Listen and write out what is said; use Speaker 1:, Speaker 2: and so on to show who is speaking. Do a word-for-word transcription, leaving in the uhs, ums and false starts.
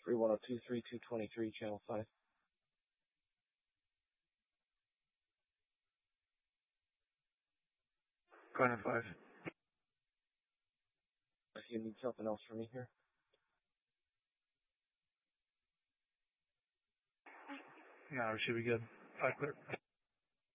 Speaker 1: three one zero two three two two three, channel five. Go ahead, five. If you need something else from me here.
Speaker 2: No, we should be good. Five clear.